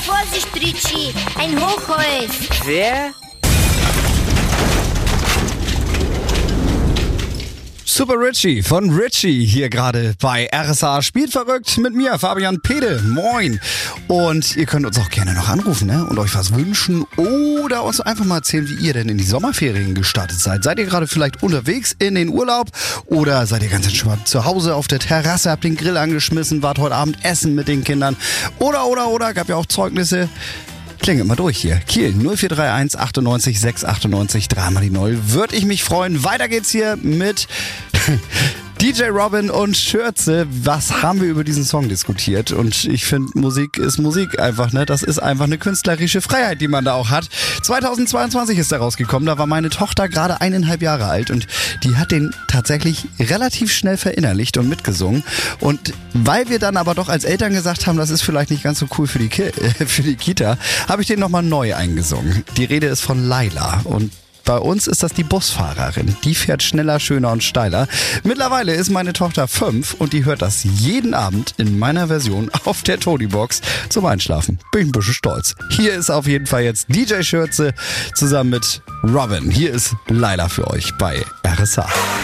Vorsicht, Richie, ein Hochhaus. Wer? Super Richie von Richie hier gerade bei RSA spielt verrückt mit mir, Fabian Pede. Moin. Und ihr könnt uns auch gerne noch anrufen, ne? Und euch was wünschen oder uns einfach mal erzählen, wie ihr denn in die Sommerferien gestartet seid. Seid ihr gerade vielleicht unterwegs in den Urlaub oder seid ihr ganz entspannt zu Hause auf der Terrasse, habt den Grill angeschmissen, wart heute Abend essen mit den Kindern oder, gab ja auch Zeugnisse. Klingelt mal durch hier. Kiel 0431 98 698 3 die 0. Würde ich mich freuen. Weiter geht's hier mit DJ Robin und Schürze. Was haben wir über diesen Song diskutiert? Und ich finde, Musik ist Musik einfach, ne? Das ist einfach eine künstlerische Freiheit, die man da auch hat. 2022 ist er rausgekommen. Da war meine Tochter gerade 1,5 Jahre alt und die hat den tatsächlich relativ schnell verinnerlicht und mitgesungen. Und weil wir dann aber doch als Eltern gesagt haben, das ist vielleicht nicht ganz so cool für die Kita, habe ich den nochmal neu eingesungen. Die Rede ist von Laila und bei uns ist das die Busfahrerin. Die fährt schneller, schöner und steiler. Mittlerweile ist meine Tochter 5 und die hört das jeden Abend in meiner Version auf der Tony-Box zum Einschlafen. Bin ein bisschen stolz. Hier ist auf jeden Fall jetzt DJ Schürze zusammen mit Robin. Hier ist Laila für euch bei RSA.